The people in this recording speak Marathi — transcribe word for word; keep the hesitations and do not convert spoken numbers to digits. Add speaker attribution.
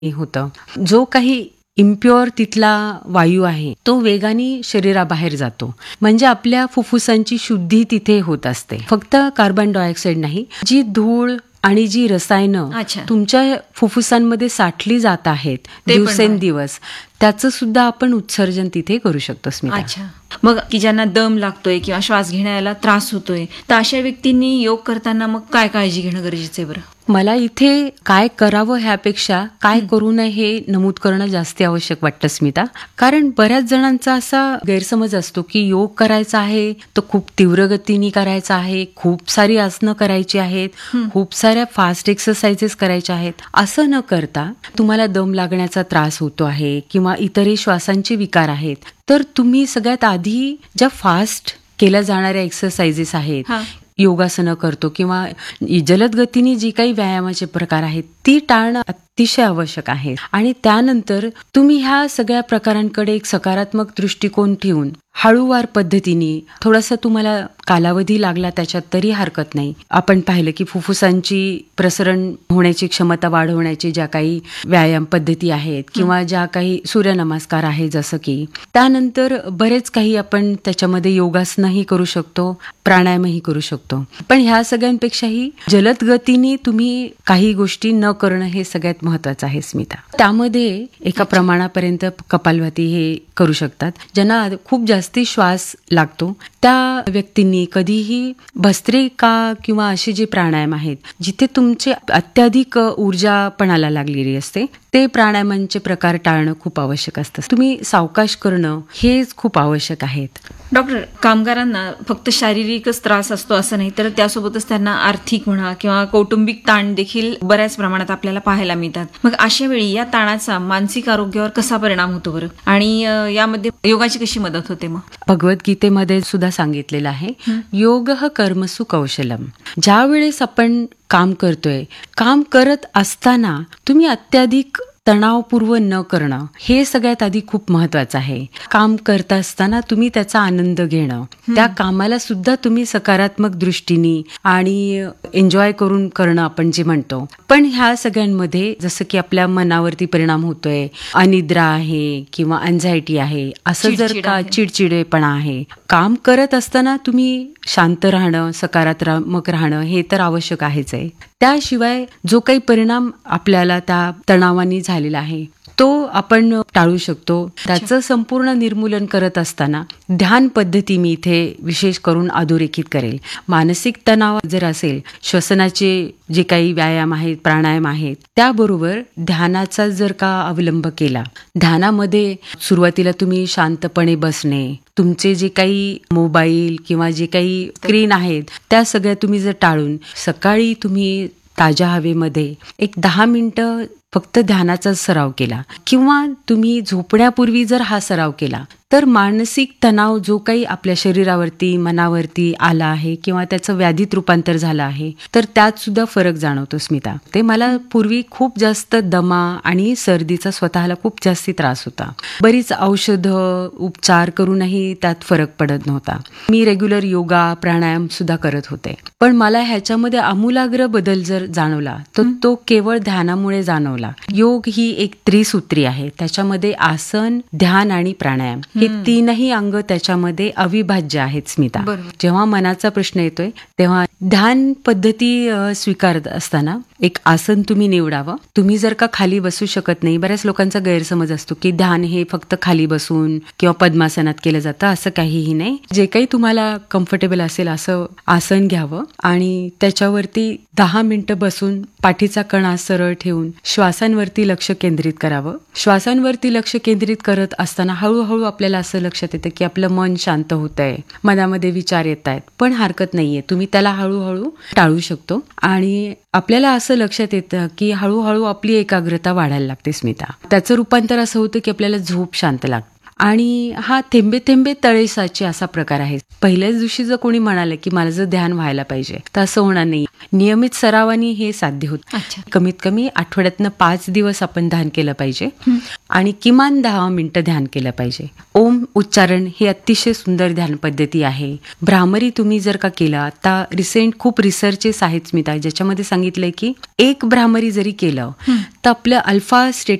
Speaker 1: होतं. जो काही इम्प्युअर तिथला वायू आहे तो वेगाने शरीराबाहेर जातो. म्हणजे आपल्या फुफ्फुसांची शुद्धी तिथे होत असते. फक्त कार्बन डायऑक्साईड नाही, जी धूळ आणि जी रसायनं
Speaker 2: अच्छा.
Speaker 1: तुमच्या फुफ्फुसांमध्ये साठली जात आहेत
Speaker 2: ते पण
Speaker 1: दिवसेंदिवस, त्याचं सुद्धा आपण उत्सर्जन तिथे करू शकतो स्मिता.
Speaker 2: अच्छा. मग की ज्यांना दम लागतोय किंवा श्वास घेण्याला त्रास होतोय, तर अशा व्यक्तींनी योग करताना मग काय काळजी घेणं गरजेचं आहे बरं?
Speaker 1: मला इथे काय करावं ह्यापेक्षा काय करू नये हे नमूद करणं जास्त आवश्यक वाटतं स्मिता. कारण बऱ्याच जणांचा असा गैरसमज असतो की योग करायचा आहे तर खूप तीव्र गतीने करायचा आहे, खूप सारी आसनं करायची आहेत, खूप साऱ्या फास्ट एक्सरसाइजेस करायच्या आहेत. असं न करता तुम्हाला दम लागण्याचा त्रास होतो आहे किंवा इतरही श्वासांचे विकार आहेत, तर तुम्ही सगळ्यात आधी ज्या फास्ट केल्या जाणाऱ्या एक्सरसाइजेस आहेत,
Speaker 2: हा.
Speaker 1: योगासनं करतो किंवा जलद गतीने जी काही व्यायामाचे प्रकार आहेत ती टाळणं अतिशय आवश्यक आहे. आणि त्यानंतर तुम्ही ह्या सगळ्या प्रकारांकडे एक सकारात्मक दृष्टिकोन ठेवून हळूवार पद्धतीने, थोडासा तुम्हाला कालावधी लागला त्याच्यात तरी हरकत नाही. आपण पाहिलं की फुफ्फुसांची प्रसरण होण्याची क्षमता वाढवण्याची ज्या काही व्यायाम पद्धती आहेत किंवा ज्या काही सूर्यनमस्कार आहे, जसं की त्यानंतर बरेच काही आपण त्याच्यामध्ये योगासनही करू शकतो, प्राणायामही करू शकतो. पण ह्या सगळ्यांपेक्षाही जलद गतीने तुम्ही काही गोष्टी न करणं हे सगळ्यात महत्वाचं आहे स्मिता. त्यामध्ये एका प्रमाणापर्यंत कपालभाती हे करू शकतात. ज्यांना खूप जास्ती श्वास लागतो त्या व्यक्तींनी कधीही भस्त्रिका किंवा असे जे प्राणायाम आहेत जिथे तुमचे अत्याधिक ऊर्जापणाला लागलेली असते ते प्राणायामांचे प्रकार टाळणं खूप आवश्यक असतं. तुम्ही सावकाश करणं हेच खूप आवश्यक आहेत.
Speaker 2: डॉक्टर, कामगारांना फक्त शारीरिकच त्रास असतो असं नाही, तर त्यासोबतच त्यांना आर्थिक म्हणा किंवा कौटुंबिक ताण देखील बऱ्याच प्रमाणात आपल्याला पाहायला मिळतात. मग अशा वेळी या ताणाचा मानसिक आरोग्यावर कसा परिणाम होतो बरं, आणि अ, यामध्ये योगाची कशी मदत होते? मग
Speaker 1: भगवद्गीतेमध्ये सुद्धा सांगितलेलं आहे, योग कर्मसु कौशलम. ज्या वेळेस आपण काम करतोय, काम करत असताना तुम्ही अत्याधिक तणावपूर्व न करणं हे सगळ्यात आधी खूप महत्वाचं आहे. काम करत असताना तुम्ही त्याचा आनंद घेणं, त्या कामाला सुद्धा तुम्ही सकारात्मक दृष्टीने आणि एन्जॉय करून करणं आपण जे म्हणतो. पण ह्या सगळ्यांमध्ये जसं की आपल्या मनावरती परिणाम होतोय, अनिद्रा आहे किंवा अँझायटी आहे, असं जर
Speaker 2: चिडचिड
Speaker 1: का
Speaker 2: आहे.
Speaker 1: चिडचिडेपणा आहे, काम करत असताना तुम्ही शांत राहणं, सकारात्मक राहणं हे तर आवश्यक आहेच आहे. त्याशिवाय जो काही परिणाम आपल्याला त्या तणावाने झालेला आहे तो आपण टाळू शकतो. त्याचं संपूर्ण निर्मूलन करत असताना ध्यान पद्धती मी इथे विशेष करून अधोरेखित करेल. मानसिक तणाव जर असेल, श्वसनाचे जे काही व्यायाम आहेत, प्राणायाम आहेत, त्याबरोबर ध्यानाचा जर का अवलंब केला, ध्यानामध्ये सुरुवातीला तुम्ही शांतपणे बसणे, तुमचे जे काही मोबाईल किंवा जे काही स्क्रीन आहेत त्या सगळ्या तुम्ही जर टाळून सकाळी तुम्ही ताज्या हवेमध्ये एक दहा मिनिटं फक्त ध्यानाचा सराव केला किंवा तुम्ही झोपण्यापूर्वी जर हा सराव केला तर मानसिक तणाव जो काही आपल्या शरीरावरती, मनावरती आला आहे किंवा त्याचं व्याधीत रूपांतर झालं आहे तर त्यात सुद्धा फरक जाणवतो स्मिता. ते मला पूर्वी खूप जास्त दमा आणि सर्दीचा स्वतःला खूप जास्ती त्रास होता. बरीच औषधं, उपचार करूनही त्यात फरक पडत नव्हता. मी रेग्युलर योगा, प्राणायाम सुद्धा करत होते. पण मला ह्याच्यामध्ये आमूलाग्र बदल जर जाणवला तर तो केवळ ध्यानामुळे जाणवला. योग ही एक त्रिसूत्री आहे. त्याच्यामध्ये आसन, ध्यान आणि प्राणायाम हे तीनही अंग त्याच्यामध्ये अविभाज्य आहेत स्मिता.
Speaker 2: बरोबर.
Speaker 1: जेव्हा मनाचा प्रश्न येतोय तेव्हा ध्यान पद्धती अ, स्वीकारत असताना एक आसन तुम्ही निवडावं. तुम्ही जर का खाली बसू शकत नाही, बऱ्याच लोकांचा गैरसमज असतो की ध्यान हे फक्त खाली बसून किंवा पद्मासनात केलं जातं, असं काहीही नाही. जे काही तुम्हाला कम्फर्टेबल असेल असं आसन घ्यावं आणि त्याच्यावरती दहा मिनिटं बसून पाठीचा कणा सरळ ठेवून श्वासांवरती लक्ष केंद्रित करावं. श्वासांवरती लक्ष केंद्रित करत असताना हळूहळू आपल्याला असं लक्षात येतं की आपलं मन शांत होतंय, मनामध्ये विचार येत आहेत, पण हरकत नाहीये, तुम्ही त्याला हळूहळू टाळू शकतो. आणि आपल्याला असं लक्षात येतं की हळूहळू आपली एकाग्रता वाढायला लागते स्मिता. त्याचं रूपांतर असं होतं की आपल्याला झोप शांत लागते आणि हा थेंबे थेंबे तळे साचे असा प्रकार आहे. पहिल्याच दिवशी जर कोणी म्हणालं की मला जर ध्यान व्हायला पाहिजे तर असं होणार नाही. नियमित सरावाने हे साध्य होत.
Speaker 2: अच्छा.
Speaker 1: कमीत कमी आठवड्यातनं पाच दिवस आपण ध्यान केलं पाहिजे आणि किमान दहा मिनिटं ध्यान केलं पाहिजे. ओम उच्चारण ही अतिशय सुंदर ध्यान पद्धती आहे. भ्रामरी तुम्ही जर का केलं, आता रिसेंट खूप रिसर्चेस आहेत स्मिता ज्याच्यामध्ये सांगितलंय की एक भ्रामरी जरी केलं तर आपलं अल्फा स्टेट